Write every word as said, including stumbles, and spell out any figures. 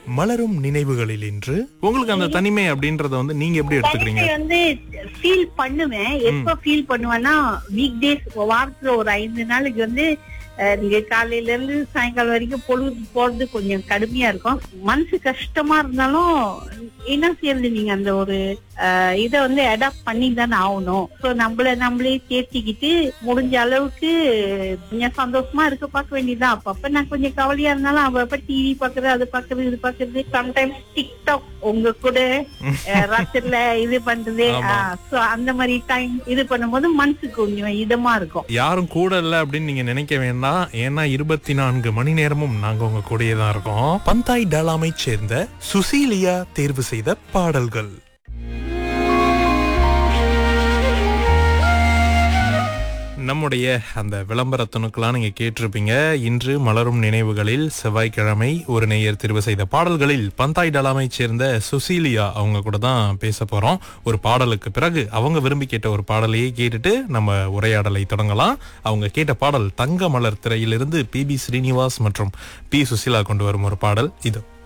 மலரும் நினைவுகளில் இன்று உங்களுக்கு அந்த தனிமை அப்படின்றத வந்து நீங்க எப்படி எடுத்துக்கிறீங்க? தனிமை வந்து ஃபீல் பண்ணுவேன். எப்ப ஃபீல் பண்ணுவேன்னா வீக் டேஸ், வாரத்துல ஒரு ஐந்து நாளைக்கு வந்து அஹ், நீங்க காலையில இருந்து சாயங்காலம் வரைக்கும் பொழுது போறது கொஞ்சம் கடுமையா இருக்கும். மனசு கஷ்டமா இருந்தாலும் என்ன செய்யறது, நீங்க அந்த ஒரு அஹ், இத வந்து அடாப்ட் பண்ணி தானே ஆகணும். சோ நம்மள நம்மளே தேர்த்திக்கிட்டு முடிஞ்ச அளவுக்கு கொஞ்சம் சந்தோஷமா இருக்க பார்க்க வேண்டியதுதான். அப்பப்ப நான் கொஞ்சம் கவலையா இருந்தாலும் அப்பப்ப டிவி பாக்குறது, அது பாக்குறது, இது பாக்குறது, சம்டைம்ஸ் டிக்டாக் உங்க கூட அஹ், ராத்திரில இது பண்றது. சோ அந்த மாதிரி டைம் இது பண்ணும்போது மனசுக்கு கொஞ்சம் இதமா இருக்கும். யாரும் கூட இல்ல அப்படின்னு நீங்க நினைக்க வேண்டாம். ஏன்னா இருபத்தி நான்கு மணி நேரமும் நாங்க உங்க கூடயே தான் இருக்கோம். பந்தாய் டாலாமை சேர்ந்த சுசீலியா தேர்வு செய்த பாடல்கள். நம்முடைய அந்த விளம்பரத்தனுக்கெல்லாம் நீங்க கேட்டிருப்பீங்க. இன்று மலரும் நினைவுகளில் செவ்வாய்க்கிழமை ஒரு நேயர் தேர்வு செய்த பாடல்களில் பந்தாய் டலாமை சேர்ந்த சுசீலியா அவங்க கூட தான் பேச போறோம். ஒரு பாடலுக்கு பிறகு அவங்க விரும்பி கேட்ட ஒரு பாடலையே கேட்டுட்டு நம்ம உரையாடலை தொடங்கலாம். அவங்க கேட்ட பாடல் தங்க மலர் திரையிலிருந்து பி பி ஸ்ரீனிவாஸ் மற்றும் பி சுசீலா கொண்டு வரும் ஒரு பாடல் இது.